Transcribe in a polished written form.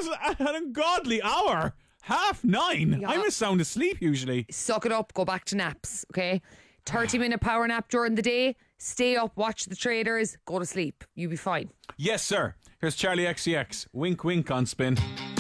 at an ungodly hour. 9:30. Yeah. I'm a sound asleep usually. Suck it up, go back to naps, okay? 30-minute power nap during the day, stay up, watch the traders, go to sleep. You'll be fine. Yes, sir. Here's Charlie XCX. Wink, wink on Spin.